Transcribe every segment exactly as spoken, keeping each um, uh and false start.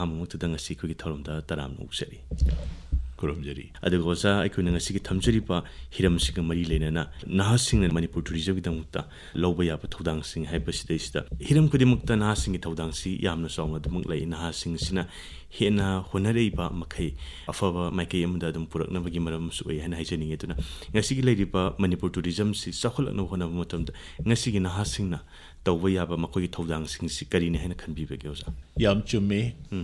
ꯑꯍꯥꯟꯕꯃꯛꯇꯗ ꯉꯁꯤ ꯑꯩꯈꯣꯏꯒꯤ ꯊꯧꯔꯝꯗ ꯇꯔꯥꯝꯅ ꯑꯣꯛꯆꯔꯤ ꯈꯨꯔꯨꯝꯖꯔꯤ ꯑꯗꯨꯒ ꯑꯣꯖꯥ ꯑꯩꯈꯣꯏꯅ ꯉꯁꯤꯒꯤ ꯊꯝꯖꯔꯤꯕ ꯍꯤꯔꯝꯁꯤꯡꯒ ꯃꯔꯤ ꯂꯩꯅꯅ ꯅꯍꯥꯁꯤꯡꯅ ꯃꯅꯤꯄꯨꯔ ꯇꯨꯔꯤꯖꯝꯒꯤꯗꯃꯛꯇ ꯂꯧꯕ ꯌꯥꯕ ꯊꯧꯗꯥꯡꯁꯤꯡ ꯍꯥꯏꯕꯁꯤꯗꯩꯁꯤꯗ ꯍꯤꯔꯝ ꯈꯨꯗꯤꯡꯃꯛꯇ ꯅꯍꯥꯁꯤꯡꯒꯤ ꯊꯧꯗꯥꯡꯁꯤ ꯌꯥꯝꯅ ꯆꯥꯎꯅ ꯑꯗꯨꯃꯛ ꯂꯩ ꯅꯍꯥꯁꯤꯡꯁꯤꯅ ꯍꯦꯟꯅ ꯍꯣꯠꯅꯔꯛꯏꯕ ꯃꯈꯩ ꯑꯐꯕ ꯃꯥꯏꯀꯩ ꯑꯃꯗ ꯑꯗꯨꯝ ꯄꯨꯔꯛꯅꯕꯒꯤ ꯃꯔꯝꯁꯨ ꯑꯣꯏ ꯍꯥꯏꯅ ꯍꯥꯏꯖꯅꯤꯡꯉꯤ ꯑꯗꯨꯅ ꯉꯁꯤꯒꯤ ꯂꯩꯔꯤꯕ ꯃꯅꯤꯄꯨꯔ ꯇꯨꯔꯤꯖꯝꯁꯤ ꯆꯥꯎꯈꯠꯂꯛꯅꯕ ꯍꯣꯠꯅꯕ ꯃꯇꯝꯗ ꯉꯁꯤꯒꯤ ꯅꯍꯥꯁꯤꯡꯅ ꯇꯧꯕ ꯌꯥꯕ ꯃꯈꯣꯏꯒꯤ ꯊꯧꯗꯥꯡꯁꯤꯡꯁꯤ ꯀꯔꯤꯅꯤ ꯍꯥꯏꯅ ꯈꯟꯕꯤꯕꯒꯦ ꯑꯣꯖꯥ ꯌꯥꯝ ꯆꯨꯝꯃꯤ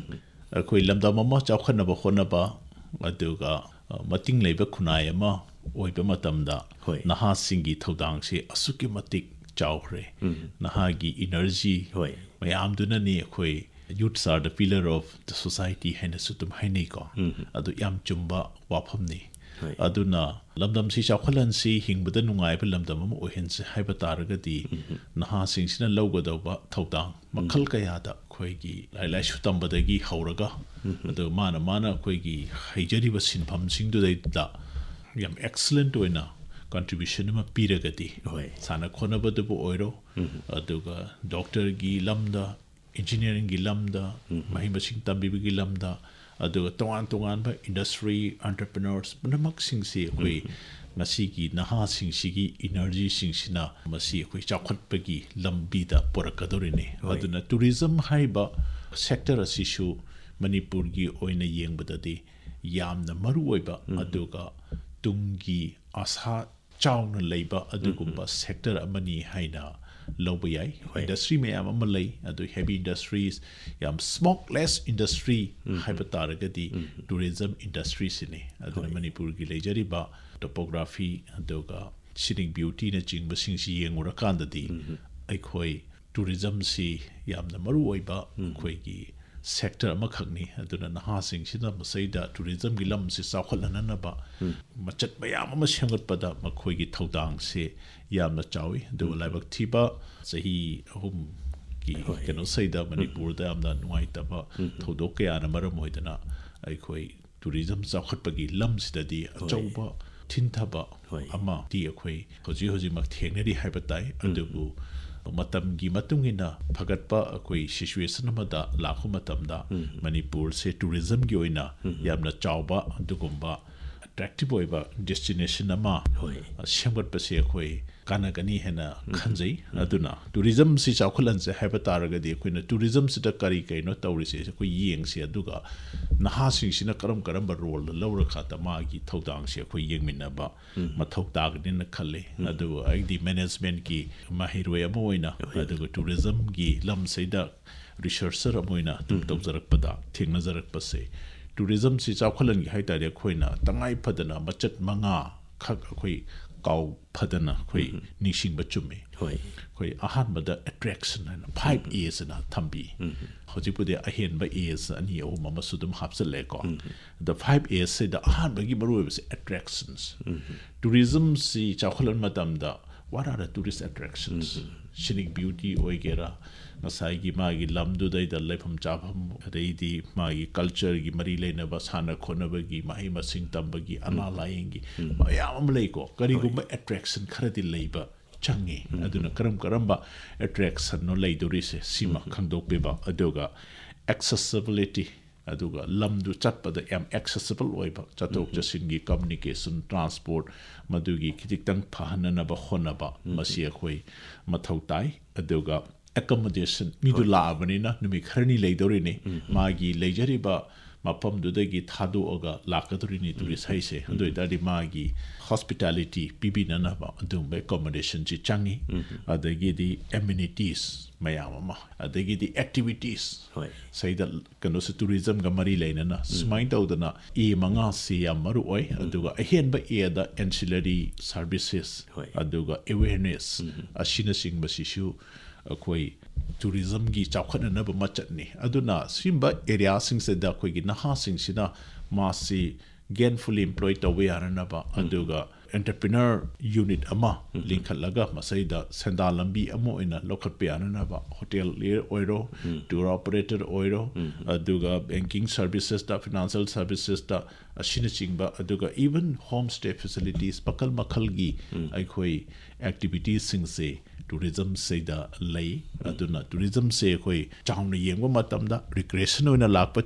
ꯑꯩꯈꯣꯏ ꯂꯝꯗꯝ ꯑꯃ ꯆꯥꯎꯈꯠꯅꯕ ꯍꯣꯠꯅꯕ ꯑꯗꯨꯒ ꯃꯇꯤꯡ ꯂꯩꯕ ꯈꯨꯟꯅꯥꯏ ꯑꯃ ꯑꯣꯏꯕ ꯃꯇꯝꯗ ꯅꯍꯥꯁꯤꯡꯒꯤ ꯊꯧꯗꯥꯡꯁꯤ ꯑꯁꯨꯛꯀꯤ ꯃꯇꯤꯛ ꯆꯥꯎꯈ꯭ꯔꯦ ꯅꯍꯥꯒꯤ ꯏꯅꯔꯖꯤ ꯃꯌꯥꯝꯗꯨꯅꯅꯤ ꯑꯩꯈꯣꯏ youths R the pillar of the society ꯍꯥꯏꯅꯁꯨ ꯑꯗꯨꯝ ꯍꯥꯏꯅꯩꯀꯣ ꯑꯗꯨ ꯌꯥꯝ ꯆꯨꯝꯕ ꯋꯥꯐꯝꯅꯤ ꯑꯗꯨꯅ ꯂꯝꯗꯝꯁꯤ ꯆꯥꯎꯈꯠꯍꯟꯁꯤ ꯍꯤꯡꯕꯗ ꯅꯨꯡꯉꯥꯏꯕ ꯂꯝꯗꯝ ꯑꯃ ꯑꯣꯏꯍꯟꯁꯤ ꯍꯥꯏꯕ ꯇꯥꯔꯒꯗꯤ ꯅꯍꯥꯁꯤꯡꯁꯤꯅ ꯂꯧꯒꯗꯧꯕ ꯊꯧꯗꯥꯡ ꯃꯈꯜ ꯀꯌꯥꯗ ꯑꯩꯈꯣꯏꯒꯤ ꯂꯥꯏꯔꯤꯛ ꯂꯥꯏꯁꯨ ꯇꯝꯕꯗꯒꯤ ꯍꯧꯔꯒ ꯑꯗꯨꯒ ꯃꯥꯅ ꯃꯥꯅ ꯑꯩꯈꯣꯏꯒꯤ ꯍꯩꯖꯔꯤꯕ ꯁꯤꯟꯐꯝꯁꯤꯡꯗꯨꯗꯩꯗ ꯌꯥꯝ ꯑꯦꯛꯁꯂꯦꯟꯠ ꯑꯣꯏꯅ ꯀꯟꯇ꯭ꯔꯤꯕ꯭ꯌꯨꯁꯟ ꯑꯃ ꯄꯤꯔꯒꯗꯤ ꯁꯥꯟꯅ ꯈꯣꯠꯅꯕꯗꯕꯨ ꯑꯣꯏꯔꯣ ꯑꯗꯨꯒ ꯗꯣꯛꯇꯔꯒꯤ ꯂꯝꯗ ꯏꯟꯖꯤꯅꯤꯌꯥꯔꯤꯡꯒꯤ ꯂꯝꯗ ꯃꯍꯩ ꯃꯁꯤꯡ ꯇꯝꯕꯤꯕꯒꯤ ꯂꯝꯗ ꯑꯗꯨꯒ ꯇꯣꯉꯥꯟ ꯇꯣꯉꯥꯟꯕ ꯏꯟꯗꯁꯇ꯭ꯔꯤ ꯑꯟꯇꯔꯄ꯭ꯔꯤꯅꯔꯁ ꯄꯨꯝꯅꯃꯛꯁꯤꯡꯁꯤ ꯑꯩꯈꯣꯏ ꯉꯁꯤꯒꯤ ꯅꯍꯥꯁꯤꯡꯁꯤꯒꯤ ꯏꯅꯔꯖꯤꯁꯤꯡꯁꯤꯅ ꯃꯁꯤ ꯑꯩꯈꯣꯏ ꯆꯥꯎꯈꯠꯄꯒꯤ ꯂꯝꯕꯤꯗ ꯄꯨꯔꯛꯀꯗꯧꯔꯤꯅꯤ ꯑꯗꯨꯅ ꯇꯨꯔꯤꯖꯝ ꯍꯥꯏꯕ ꯁꯦꯛꯇꯔ ꯑꯁꯤꯁꯨ ꯃꯅꯤꯄꯨꯔꯒꯤ ꯑꯣꯏꯅ ꯌꯦꯡꯕꯗꯗꯤ ꯌꯥꯝꯅ ꯃꯔꯨꯑꯣꯏꯕ ꯑꯗꯨꯒ ꯇꯨꯡꯒꯤ ꯑꯁꯥ ꯆꯥꯎꯅ ꯂꯩꯕ ꯑꯗꯨꯒꯨꯝꯕ ꯁꯦꯛꯇꯔ ꯑꯃꯅꯤ ꯍꯥꯏꯅ ꯂꯧꯕ ꯌꯥꯏ ꯏꯟꯗꯁꯇ꯭ꯔꯤ ꯃꯌꯥꯝ ꯑꯃ ꯂꯩ ꯑꯗꯨ ꯍꯦꯚꯤ ꯏꯟꯗꯁꯇ꯭ꯔꯤꯁ ꯌꯥꯝ ꯁ꯭ꯃꯣꯛꯂꯦꯁ ꯏꯟꯗꯁꯇ꯭ꯔꯤ ꯍꯥꯏꯕ ꯇꯥꯔꯒꯗꯤ ꯇꯨꯔꯤꯖꯝ ꯏꯟꯗꯁꯇ꯭ꯔꯤꯁꯤꯅꯤ ꯑꯗꯨꯅ ꯃꯅꯤꯄꯨꯔꯒꯤ ꯂꯩꯖꯔꯤꯕ ꯇꯣꯄꯣꯒ꯭ꯔꯥꯐꯤ ꯑꯗꯨꯒ ꯁꯤꯅꯤꯛ ꯕ꯭ꯌꯨꯇꯤꯅꯆꯤꯡꯕꯁꯤꯡꯁꯤ ꯌꯦꯡꯉꯨꯔꯀꯥꯟꯗꯗꯤ ꯑꯩꯈꯣꯏ ꯇꯨꯔꯤꯖꯝꯁꯤ ꯌꯥꯝꯅ ꯃꯔꯨꯑꯣꯏꯕ ꯑꯩꯈꯣꯏꯒꯤ ꯁꯦꯛꯇꯔ ꯑꯃꯈꯛꯅꯤ ꯑꯗꯨꯅ ꯅꯍꯥꯁꯤꯡꯁꯤꯅ ꯃꯁꯤꯗ ꯇꯨꯔꯤꯖꯝꯒꯤ ꯂꯝꯁꯤ ꯆꯥꯎꯈꯠꯍꯟꯅꯕ ꯃꯆꯠ ꯃꯌꯥꯝ ꯑꯃ ꯁꯦꯝꯒꯠꯄꯗ ꯃꯈꯣꯏꯒꯤ ꯊꯧꯗꯥꯡꯁꯤ ꯌꯥꯝꯅ ꯆꯥꯎꯏ ꯑꯗꯨꯒ ꯂꯥꯏꯕꯛ ꯊꯤꯕ ꯆꯍꯤ ꯑꯍꯨꯝꯒꯤ ꯀꯩꯅꯣꯁꯤꯗ ꯃꯅꯤꯄꯨꯔꯗ ꯌꯥꯝꯅ ꯅꯨꯡꯉꯥꯏꯇꯕ ꯊꯧꯗꯣꯛ ꯀꯌꯥꯅ ꯃꯔꯝ ꯑꯣꯏꯗꯅ ꯑꯩꯈꯣꯏ ꯇꯨꯔꯤꯖꯝ ꯆꯥꯎꯈꯠꯄꯒꯤ ꯂꯝꯁꯤꯗꯗꯤ ꯑꯆꯧꯕ ꯊꯤꯟꯊꯕ ꯑꯃꯗꯤ ꯑꯩꯈꯣꯏ ꯍꯧꯖꯤꯛ ꯍꯧꯖꯤꯛꯃꯛ ꯊꯦꯡꯅꯔꯤ ꯍꯥꯏꯕ ꯇꯥꯏ ꯑꯗꯨꯕꯨ ꯃꯇꯝꯒꯤ ꯃꯇꯨꯡ ꯏꯟꯅ ꯐꯒꯠꯄ ꯑꯩꯈꯣꯏ ꯁꯤꯆꯨꯋꯦꯁꯟ ꯑꯃꯗ ꯂꯥꯛꯄ ꯃꯇꯝꯗ ꯃꯅꯤꯄꯨꯔꯁꯦ ꯇꯨꯔꯤꯖꯝꯒꯤ ꯑꯣꯏꯅ ꯌꯥꯝꯅ ꯆꯥꯎꯕ ꯑꯗꯨꯒꯨꯝꯕ ꯑꯦꯇ꯭ꯔꯦꯛꯇꯤቭ ꯑꯣꯏꯕ ꯗꯦꯁꯇꯤꯅꯦꯁꯟ ꯑꯃ ꯁꯦꯝꯒꯠꯄꯁꯦ ꯑꯩꯈꯣꯏ ꯀꯥꯟꯅꯒꯅꯤ ꯍꯥꯏꯅ ꯈꯟꯖꯩ ꯑꯗꯨꯅ ꯇꯨꯔꯤꯖꯝꯁꯤ ꯆꯥꯎꯈꯠꯍꯟꯁꯦ ꯍꯥꯏꯕ ꯇꯥꯔꯒꯗꯤ ꯑꯩꯈꯣꯏꯅ ꯇꯨꯔꯤꯖꯝꯁꯤꯗ ꯀꯔꯤ ꯀꯩꯅꯣ ꯇꯧꯔꯤꯁꯦ ꯑꯩꯈꯣꯏ ꯌꯦꯡꯁꯤ ꯑꯗꯨꯒ ꯅꯍꯥꯁꯤꯡꯁꯤꯅ ꯀꯔꯝ ꯀꯔꯝꯕ ꯔꯣꯜ ꯂꯧꯔꯀꯥꯟꯗ ꯃꯥꯒꯤ ꯊꯧꯗꯥꯡꯁꯤ ꯑꯩꯈꯣꯏ ꯌꯦꯡꯃꯤꯟꯅꯕ ꯃꯊꯧ ꯇꯥꯒꯅꯤꯅ ꯈꯜꯂꯤ ꯑꯗꯨꯒ ꯑꯩꯗꯤ ꯃꯦꯅꯦꯖꯃꯦꯟꯠꯀꯤ ꯃꯍꯩꯔꯣꯏ ꯑꯃ ꯑꯣꯏꯅ ꯑꯗꯨꯒ ꯇꯨꯔꯤꯖꯝꯒꯤ ꯂꯝꯁꯤꯗ ꯔꯤꯁꯔꯆꯔ ꯑꯃ ꯑꯣꯏꯅ ꯑꯗꯨꯝ ꯇꯧꯖꯔꯛꯄꯗ ꯊꯦꯡꯅꯖꯔꯛꯄꯁꯦ ꯇꯨꯔꯤꯖꯝꯁꯤ ꯆꯥꯎꯈꯠꯍꯟꯒꯦ ꯍꯥꯏ ꯇꯥꯔꯗꯤ ꯑꯩꯈꯣꯏꯅ ꯇꯉꯥꯏ ꯐꯗꯅ ꯃꯆꯠ ꯃꯉꯥ ꯈꯛ ꯑꯩꯈꯣꯏ ꯀꯥꯎ ꯐꯗꯅ ꯑꯩꯈꯣꯏ ꯅꯤꯡꯁꯤꯡꯕ ꯆꯨꯝꯃꯤ ꯑꯩꯈꯣꯏ ꯑꯍꯥꯟꯕꯗ ꯑꯦꯇ꯭ꯔꯦꯛꯁꯟ ꯍꯥꯏꯅ ꯐꯥꯏꯚ ꯑꯦꯁꯅ ꯊꯝꯕꯤ ꯍꯧꯖꯤꯛꯄꯨꯗꯤ ꯑꯍꯦꯟꯕ ꯑꯦꯁ ꯑꯅꯤ ꯑꯍꯨꯝ ꯑꯃꯁꯨ ꯑꯗꯨꯝ ꯍꯥꯞꯆꯤꯜꯂꯦꯀꯣ ꯑꯗ ꯐꯥꯏꯚ ꯑꯦꯁꯁꯤꯗ ꯑꯍꯥꯟꯕꯒꯤ ꯃꯔꯨꯑꯣꯏꯕꯁꯤ ꯑꯦꯇ꯭ꯔꯦꯛꯁꯟꯁ ꯇꯨꯔꯤꯖꯝꯁꯤ ꯆꯥꯎꯈꯠꯍꯟꯕ ꯃꯇꯝꯗ what are the tourist attractions scenic beauty ꯑꯣꯏꯒꯦꯔꯥ ꯉꯁꯥꯏꯒꯤ ꯃꯥꯒꯤ ꯂꯝꯗꯨꯗꯩꯗ ꯂꯩꯐꯝ ꯆꯥꯐꯝ ꯑꯗꯩꯗꯤ ꯃꯥꯒꯤ ꯀꯜꯆꯔꯒꯤ ꯃꯔꯤ ꯂꯩꯅꯕ ꯁꯥꯟꯅ ꯈꯣꯠꯅꯕꯒꯤ ꯃꯍꯩ ꯃꯁꯤꯡ ꯇꯝꯕꯒꯤ ꯑꯅꯥ ꯂꯥꯏꯌꯦꯡꯒꯤ ꯃꯌꯥꯝ ꯑꯃ ꯂꯩꯀꯣ ꯀꯔꯤꯒꯨꯝꯕ ꯑꯦꯇ꯭ꯔꯦꯛꯁꯟ ꯈꯔꯗꯤ ꯂꯩꯕ ꯆꯪꯉꯤ ꯑꯗꯨꯅ ꯀꯔꯝ ꯀꯔꯝꯕ ꯑꯦꯇ꯭ꯔꯦꯛꯁꯟꯅꯣ ꯂꯩꯗꯣꯔꯤꯁꯦ ꯁꯤꯃ ꯈꯪꯗꯣꯛꯄꯤꯕ ꯑꯗꯨꯒ ꯑꯦꯛꯁꯦꯁꯤꯕꯤꯂꯤꯇꯤ ꯑꯗꯨꯒ ꯂꯝꯗꯨ ꯆꯠꯄꯗ ꯌꯥꯝ ꯑꯦꯛꯁꯦꯁꯤꯕꯜ ꯑꯣꯏꯕ ꯆꯠꯊꯣꯛ ꯆꯠꯁꯤꯟꯒꯤ ꯀꯝꯃꯨꯅꯤꯀꯦꯁꯟ ꯇ꯭ꯔꯥꯟꯁꯄꯣꯔꯠ ꯃꯗꯨꯒꯤ ꯈꯤꯇꯪ ꯐꯍꯟꯅꯅꯕ ꯍꯣꯠꯅꯕ ꯃꯁꯤ ꯑꯩꯈꯣꯏ ꯃꯊꯧ ꯇꯥꯏ ꯑꯗꯨꯒ ꯑꯦꯀꯣꯃꯣꯗꯦꯁꯟ ꯃꯤꯗꯨ ꯂꯥꯛꯑꯕꯅꯤꯅ ꯅꯨꯃꯤꯠ ꯈꯔꯅꯤ ꯂꯩꯗꯧꯔꯤꯅꯤ ꯃꯥꯒꯤ ꯂꯩꯖꯔꯤꯕ ꯃꯐꯝꯗꯨꯗꯒꯤ ꯊꯥꯗꯣꯛꯑꯒ ꯂꯥꯛꯀꯗꯧꯔꯤꯅꯤ ꯇꯨꯔꯤꯁ ꯍꯩꯁꯦ ꯑꯗꯨ ꯑꯣꯏꯇꯥꯔꯗꯤ ꯃꯥꯒꯤ ꯍꯣꯁꯄꯤꯇꯥꯂꯤꯇꯤ ꯄꯤꯕꯤꯅꯅꯕ ꯑꯗꯨꯒꯨꯝꯕ ꯑꯦꯀꯣꯃꯣꯗꯦꯁꯟꯁꯤ ꯆꯪꯉꯤ ꯑꯗꯒꯤꯗꯤ ꯑꯦꯃꯤꯅꯤꯇꯤꯁ ꯃꯌꯥꯝ ꯑꯃ ꯑꯗꯒꯤꯗꯤ ꯑꯦꯛꯇꯤꯚꯤꯇꯤꯁ ꯁꯤꯗ ꯀꯩꯅꯣꯁꯤ ꯇꯨꯔꯤꯖꯝꯒ ꯃꯔꯤ ꯂꯩꯅꯅ ꯁꯨꯃꯥꯏꯅ ꯇꯧꯗꯅ ꯑꯦ ꯃꯉꯥꯁꯤ ꯌꯥꯝ ꯃꯔꯨ ꯑꯣꯏ ꯑꯗꯨꯒ ꯑꯍꯦꯟꯕ ꯑꯦꯗ ꯑꯦꯟꯁꯤꯂꯔꯤ ꯁꯥꯔꯚꯤꯁꯦꯁ ꯑꯗꯨꯒ ꯑꯦꯋꯦꯔꯅꯦꯁ ꯑꯁꯤꯅꯆꯤꯡꯕꯁꯤꯁꯨ ꯑꯩꯈꯣꯏ ꯇꯨꯔꯤꯖꯝꯒꯤ ꯆꯥꯎꯈꯠꯅꯅꯕ ꯃꯆꯠꯅꯤ ꯑꯗꯨꯅ ꯁꯤꯒꯨꯝꯕ ꯑꯦꯔꯤꯌꯥꯁꯤꯡꯁꯤꯗ ꯑꯩꯈꯣꯏꯒꯤ ꯅꯍꯥꯁꯤꯡꯁꯤꯅ ꯃꯥꯁꯤ ꯒꯦꯟꯐꯨꯜꯂꯤ ꯏꯝꯄ꯭ꯂꯣꯏ ꯇꯧꯕ ꯌꯥꯅꯅꯕ ꯑꯗꯨꯒ ꯑꯦꯟꯇꯔꯄ꯭ꯔꯤꯅꯔ ꯌꯨꯅꯤꯠ ꯑꯃ ꯂꯤꯡꯈꯠꯂꯒ ꯃꯁꯤꯗ ꯁꯦꯟꯗꯥꯟ ꯂꯝꯕꯤ ꯑꯃ ꯑꯣꯏꯅ ꯂꯧꯈꯠꯄ ꯌꯥꯅꯅꯕ ꯍꯣꯇꯦꯜ ꯑꯣꯏꯔꯣ ꯇꯨꯔ ꯑꯣꯄꯔꯦꯇꯔ ꯑꯣꯏꯔꯣ ꯑꯗꯨꯒ ꯕꯦꯡꯀꯤꯡ ꯁꯥꯔꯚꯤꯁꯦꯁꯇ ꯐꯤꯅꯥꯟꯁꯤꯌꯦꯜ ꯁꯥꯔꯚꯤꯁꯦꯁꯇ ꯑꯁꯤꯅꯆꯤꯡꯕ ꯑꯗꯨꯒ ꯏꯚꯟ ꯍꯣꯝ ꯁ꯭ꯇꯦ ꯐꯦꯁꯤꯂꯤꯇꯤꯁ ꯃꯈꯜ ꯃꯈꯜꯒꯤ ꯑꯩꯈꯣꯏ ꯑꯦꯛꯇꯤꯚꯤꯇꯤꯁꯁꯤꯡꯁꯦ ꯇꯨꯔꯤꯖꯝꯁꯤꯗ ꯂꯩ ꯑꯗꯨꯅ ꯇꯨꯔꯤꯖꯝꯁꯦ ꯑꯩꯈꯣꯏ ꯆꯥꯎꯅ ꯌꯦꯡꯕ ꯃꯇꯝꯗ ꯔꯤꯀ꯭ꯔꯦꯁꯟ ꯑꯣꯏꯅ ꯂꯥꯛꯄ